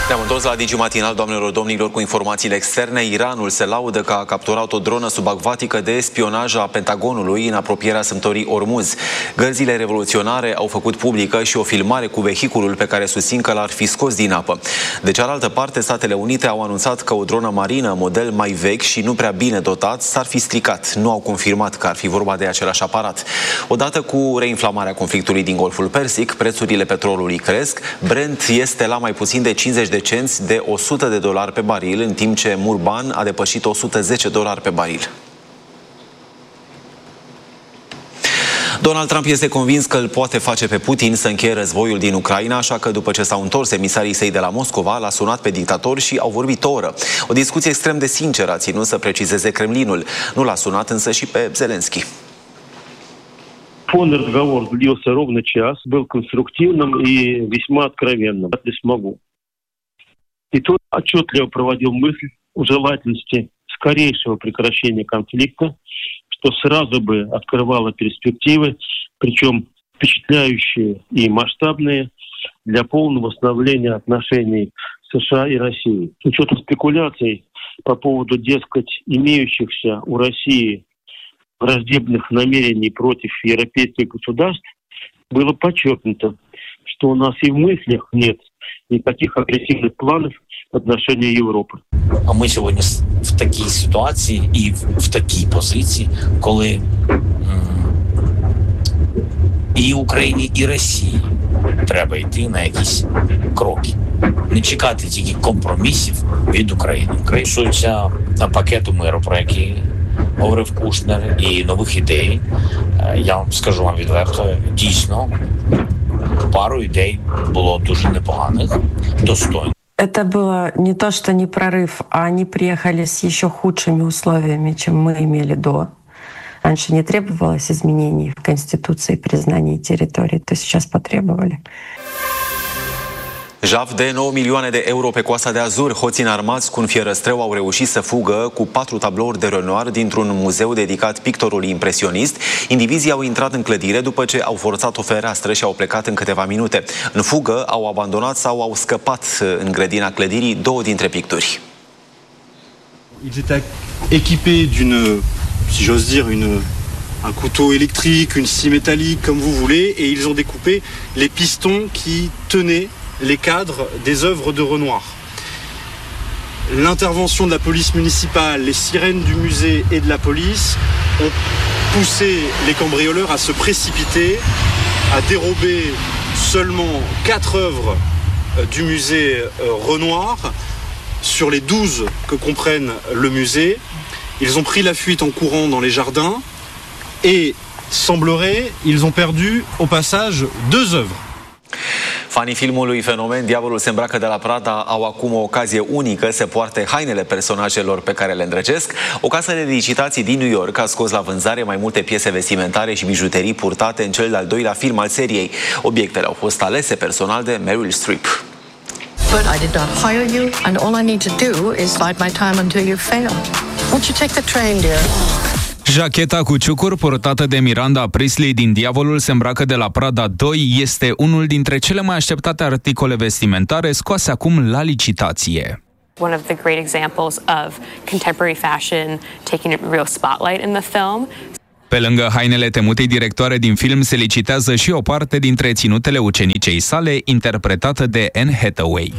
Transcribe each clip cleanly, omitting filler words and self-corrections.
Ne-am întors la Digi Matinal, doamnelor, domnilor, cu informațiile externe. Iranul se laudă că a capturat o dronă subacvatică de spionaj a Pentagonului în apropierea sâmbtorii Ormuz. Gărzile revoluționare au făcut publică și o filmare cu vehiculul pe care susțin că l-ar fi scos din apă. De cealaltă parte, Statele Unite au anunțat că o dronă marină, model mai vechi și nu prea bine dotat, s-ar fi stricat. Nu au confirmat că ar fi vorba de același aparat. Odată cu reinflamarea conflictului din Golful Persic, prețurile petrolului cresc. Brent este la mai puțin de 50 de cenți de $100 pe baril, în timp ce Murban a depășit $110 pe baril. Donald Trump este convins că îl poate face pe Putin să încheie războiul din Ucraina, așa că după ce s-au întors emisarii săi de la Moscova, l-a sunat pe dictator și au vorbit o oră. O discuție extrem de sinceră a ținut să precizeze Kremlinul. Nu l-a sunat însă și pe Zelenski. Фон разговор длился ровно час, был конструктивным и весьма откровенным. Не смогу. И тут отчетливо проводил мысль о желательности скорейшего прекращения конфликта, что сразу бы открывало перспективы, причем впечатляющие и масштабные, для полного восстановления отношений США и России. С учетом спекуляций по поводу, дескать, имеющихся у России враждебных намерений против европейских государств, было подчеркнуто, что у нас и в мыслях нет никаких агрессивных планов в отношении Европы. А ми сьогодні в такій ситуації і в такій позиції, коли і Україні, і Росії треба йти на якісь кроки. Не чекати тільки компромісів від України. Стосується пакету миру, про який говорив Кушнер, і нових ідей. Я вам скажу вам відверто, дійсно, пару ідей було дуже непоганих, достойних. Это было не то, что не прорыв, а они приехали с еще худшими условиями, чем мы имели до. Раньше не требовалось изменений в Конституции, признаний территорий, то сейчас потребовали. Jaf de 9 milioane de euro pe Coasta de Azur. Hoții înarmați cu un fierăstrău au reușit să fugă cu 4 tablouri de Renoir dintr-un muzeu dedicat pictorului impresionist. Indivizii au intrat în clădire după ce au forțat o fereastră și au plecat în câteva minute. În fugă au abandonat sau au scăpat în grădina clădirii 2 dintre picturi. Ils étaient équipés d'une, si j'ose dire, un couteau électrique, une scie métallique, comme vous voulez, et ils ont découpé les pistons qui tenaient les cadres des œuvres de Renoir. L'intervention de la police municipale, les sirènes du musée et de la police ont poussé les cambrioleurs à se précipiter, à dérober seulement 4 œuvres du musée Renoir sur les 12 que comprennent le musée. Ils ont pris la fuite en courant dans les jardins et, semblerait, ils ont perdu au passage 2 œuvres. Fanii filmului Fenomen, Diavolul se îmbracă de la Prada, au acum o ocazie unică să poarte hainele personajelor pe care le îndrăgesc. O casă de licitații din New York a scos la vânzare mai multe piese vestimentare și bijuterii purtate în cel de-al doilea film al seriei. Obiectele au fost alese personal de Meryl Streep. But I did not hire you, and all I need to do is bide my time until you fail. Won't you take the train, dear? Jacheta cu ciucuri purtată de Miranda Priestly din Diavolul se îmbracă de la Prada 2 este unul dintre cele mai așteptate articole vestimentare scoase acum la licitație. One of the great examples of contemporary fashion taking a real spotlight in the film. Pe lângă hainele temutei directoare din film se licitează și o parte dintre ținutele ucenicei sale, interpretată de Anne Hathaway.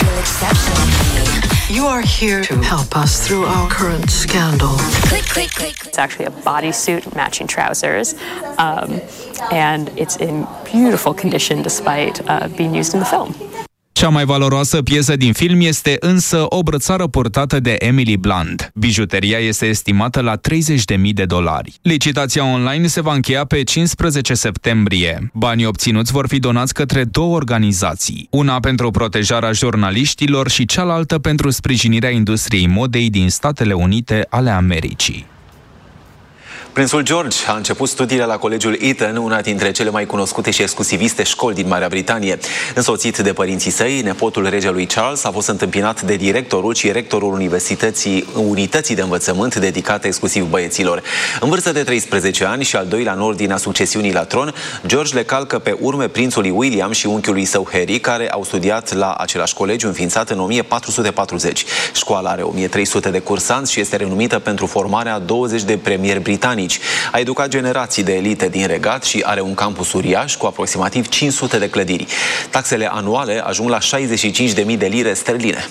You are here to help us through our current scandal. It's actually a bodysuit, matching trousers, and it's in beautiful condition despite being used in the film. Cea mai valoroasă piesă din film este însă o brățară purtată de Emily Blunt. Bijuteria este estimată la $30.000. Licitația online se va încheia pe 15 septembrie. Banii obținuți vor fi donați către 2 organizații, una pentru protejarea jurnaliștilor și cealaltă pentru sprijinirea industriei modei din Statele Unite ale Americii. Prințul George a început studiile la Colegiul Eton, una dintre cele mai cunoscute și exclusiviste școli din Marea Britanie. Însoțit de părinții săi, nepotul regelui Charles a fost întâmpinat de directorul și rectorul unității de învățământ dedicate exclusiv băieților. În vârstă de 13 ani și al doilea în ordinea succesiunii la tron, George le calcă pe urme prințului William și unchiului său Harry, care au studiat la același colegiu înființat în 1440. Școala are 1300 de cursanți și este renumită pentru formarea 20 de premieri britanici. A educat generații de elite din regat și are un campus uriaș cu aproximativ 500 de clădiri. Taxele anuale ajung la 65.000 de lire sterline.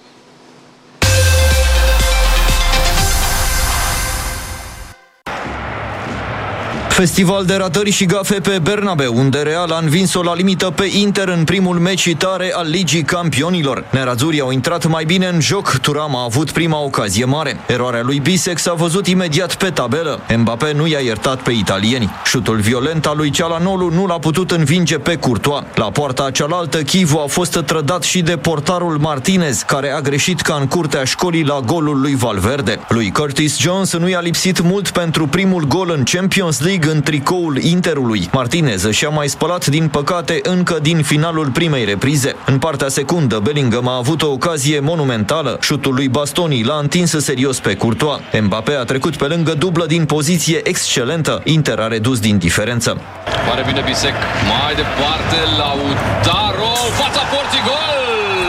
Festival de ratări și gafe pe Bernabeu, unde Real a învins-o la limită pe Inter în primul meci tare al Ligii Campionilor. Nerazurii au intrat mai bine în joc, Thuram a avut prima ocazie mare. Eroarea lui Bisek s-a văzut imediat pe tabelă. Mbappé nu i-a iertat pe italieni. Șutul violent al lui Çalhanoğlu nu l-a putut învinge pe Courtois. La poarta cealaltă, Chivu a fost trădat și de portarul Martinez, care a greșit ca în curtea școlii la golul lui Valverde. Lui Curtis Jones nu i-a lipsit mult pentru primul gol în Champions League în tricoul Interului. Martinez și-a mai spălat, din păcate, încă din finalul primei reprize. În partea secundă, Bellingham a avut o ocazie monumentală. Șutul lui Bastoni l-a întins serios pe Courtois. Mbappé a trecut pe lângă dublă din poziție excelentă. Inter a redus din diferență. Pare bine Bisek. Mai departe, Lautaro, fața porții, gol!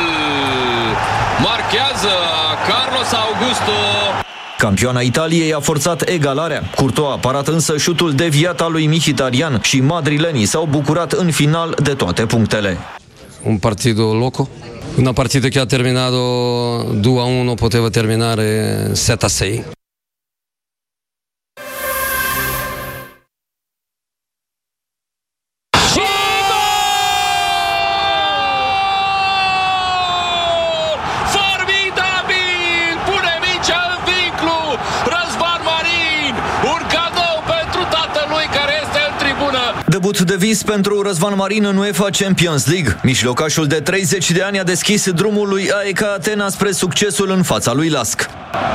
Marchează Carlos Augusto. Campioana Italiei a forțat egalarea. Courtois a parat însă șutul deviat al lui Mkhitaryan și madrilenii s-au bucurat în final de toate punctele. Un partido loco. Una partita che ha terminato 2-1, poteva terminare 7-6. Debut de vis pentru Răzvan Marin în UEFA Champions League. Mijlocașul de 30 de ani a deschis drumul lui AEK Atena spre succesul în fața lui LASK.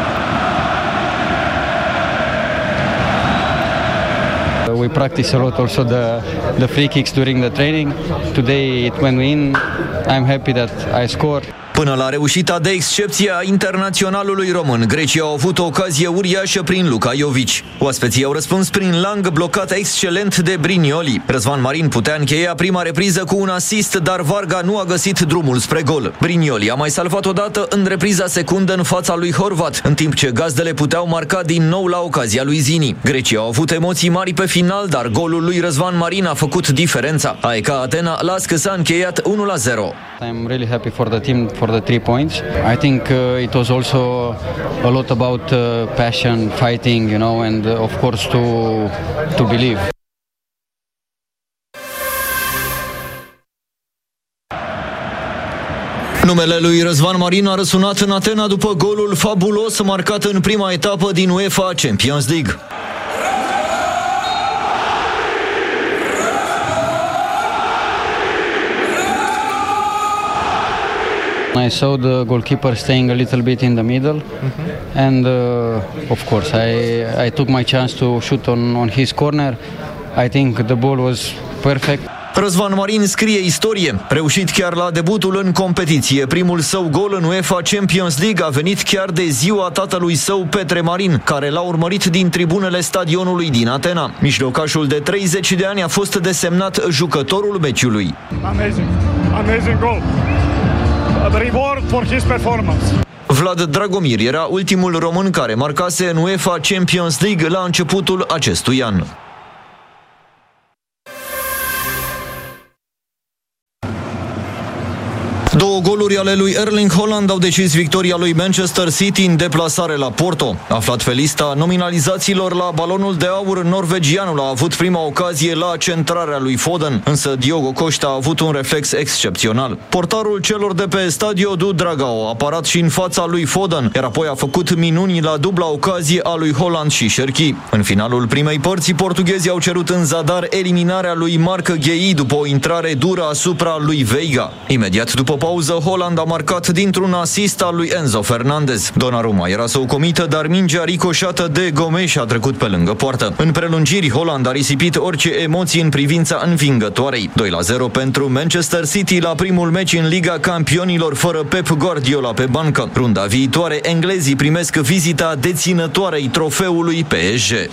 We practice a lot also the free kicks during the training. Today it went in. I'm happy that I scored. Până la reușita de excepție a internaționalului român, grecii au avut o ocazie uriașă prin Luka Jovic. Oaspeții au răspuns prin lang, blocat excelent de Brignoli. Răzvan Marin putea încheia prima repriză cu un asist, dar Varga nu a găsit drumul spre gol. Brignoli a mai salvat odată în repriza secundă în fața lui Horvat, în timp ce gazdele puteau marca din nou la ocazia lui Zini. Grecii au avut emoții mari pe final, dar golul lui Răzvan Marin a făcut diferența. AEK Atena LASK s-a încheiat 1-0. I'm really happy for the team for the 3 points. I think it was also a lot about passion, fighting, you know, and of course to believe. Numele lui Răzvan Marin a răsunat în Atena după golul fabulos marcat în prima etapă din UEFA Champions League. I saw the goalkeeper staying a little bit in the middle, and of course I took my chance to shoot on his corner. I think the ball was perfect. Răzvan Marin scrie istorie, reușit chiar la debutul în competiție. Primul său gol în UEFA Champions League a venit chiar de ziua tatălui său, Petre Marin, care l-a urmărit din tribunele stadionului din Atena. Mijlocașul de 30 de ani a fost desemnat jucătorul meciului. Amazing goal. The reward for his performance. Vlad Dragomir era ultimul român care marcase în UEFA Champions League la începutul acestui an. Două goluri ale lui Erling Haaland au decis victoria lui Manchester City în deplasare la Porto. Aflat pe lista nominalizațiilor la balonul de aur, norvegianul a avut prima ocazie la centrarea lui Foden, însă Diogo Costa a avut un reflex excepțional. Portarul celor de pe Stadio do Dragao a parat și în fața lui Foden, iar apoi a făcut minuni la dubla ocazie a lui Haaland și Cherki. În finalul primei părți, portughezii au cerut în zadar eliminarea lui Marc Guehi după o intrare dură asupra lui Veiga. Imediat după pauză, Haaland a marcat dintr-un asist al lui Enzo Fernandez. Donnarumma era soucomită, dar mingea ricoșată de Gomes a trecut pe lângă poartă. În prelungiri, Haaland a risipit orice emoții în privința învingătoarei. 2-0 pentru Manchester City la primul meci în Liga Campionilor fără Pep Guardiola pe bancă. Runda viitoare, englezii primesc vizita deținătoarei trofeului PSG.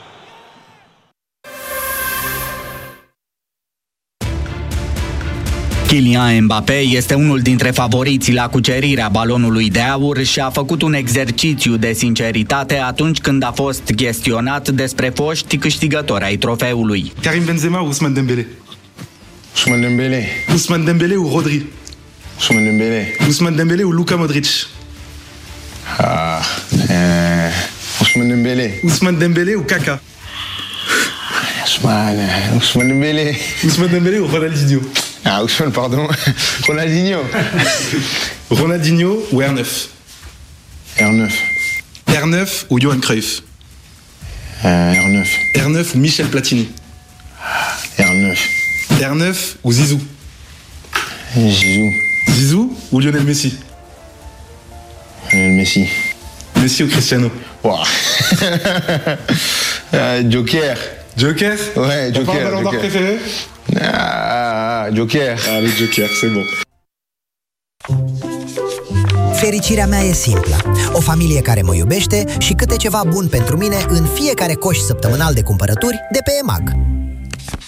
Kylian Mbappé este unul dintre favoriții la cucerirea balonului de aur și a făcut un exercițiu de sinceritate atunci când a fost chestionat despre foști câștigători ai trofeului. Karim Benzema ou Ousmane Dembélé? Ousmane Dembélé. Ousmane Dembélé ou Rodri? Ousmane Dembélé. Ousmane Dembélé ou Luka Modric? Ousmane Dembélé. Ousmane Dembélé ou Kaka? Ousmane Dembélé. Ousmane Dembélé ou Ronaldinho? Ousmane, pardon. Ronaldinho. Ronaldinho ou R9? R9. R9 ou Johan Cruyff? R9. R9 ou Michel Platini? R9. R9 ou Zizou? Zizou. Zizou ou Lionel Messi? Lionel Messi. Messi ou Cristiano? Wow. Joker. Joker? Ouais, Joker. Pas un ballon d'or préféré? Joker. Allez, Joker, c'est bon. Fericirea mea e simplă. O familie care mă iubește și câte ceva bun pentru mine în fiecare coș săptămânal de cumpărături de pe EMAG.